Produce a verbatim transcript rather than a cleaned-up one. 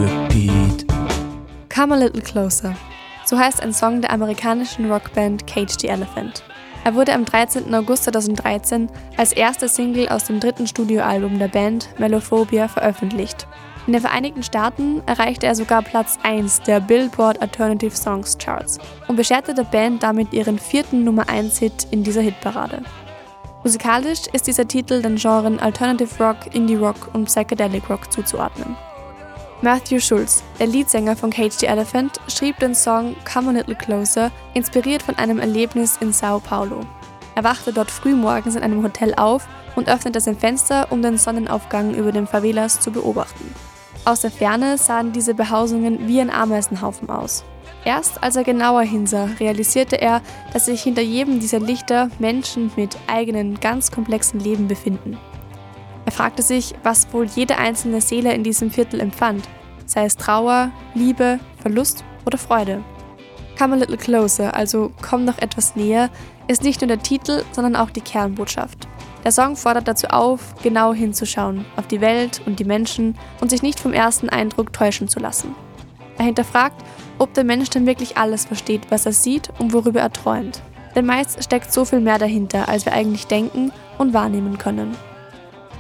repeat. Come a Little Closer. So heißt ein Song der amerikanischen Rockband Cage the Elephant. Er wurde am dreizehnten August zweitausenddreizehn als erste Single aus dem dritten Studioalbum der Band Melophobia veröffentlicht. In den Vereinigten Staaten erreichte er sogar Platz eins der Billboard Alternative Songs Charts und bescherte der Band damit ihren vierten Nummer eins Hit in dieser Hitparade. Musikalisch ist dieser Titel den Genren Alternative Rock, Indie Rock und Psychedelic Rock zuzuordnen. Matthew Schulz, der Leadsänger von Cage the Elephant, schrieb den Song Come a Little Closer, inspiriert von einem Erlebnis in Sao Paulo. Er wachte dort frühmorgens in einem Hotel auf und öffnete sein Fenster, um den Sonnenaufgang über den Favelas zu beobachten. Aus der Ferne sahen diese Behausungen wie ein Ameisenhaufen aus. Erst als er genauer hinsah, realisierte er, dass sich hinter jedem dieser Lichter Menschen mit eigenen, ganz komplexen Leben befinden. Er fragte sich, was wohl jede einzelne Seele in diesem Viertel empfand, sei es Trauer, Liebe, Verlust oder Freude. Come a Little Closer, also Komm noch etwas näher, ist nicht nur der Titel, sondern auch die Kernbotschaft. Der Song fordert dazu auf, genau hinzuschauen, auf die Welt und die Menschen und sich nicht vom ersten Eindruck täuschen zu lassen. Er hinterfragt, ob der Mensch denn wirklich alles versteht, was er sieht und worüber er träumt. Denn meist steckt so viel mehr dahinter, als wir eigentlich denken und wahrnehmen können.